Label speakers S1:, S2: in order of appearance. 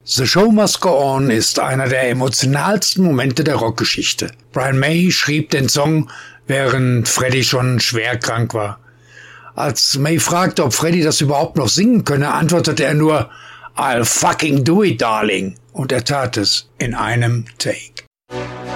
S1: The Show Must Go On ist einer der emotionalsten Momente der Rockgeschichte. Brian May schrieb den Song, während Freddie schon schwer krank war. Als May fragte, ob Freddie das überhaupt noch singen könne, antwortete er nur "I'll fucking do it, darling." Und er tat es in einem Take.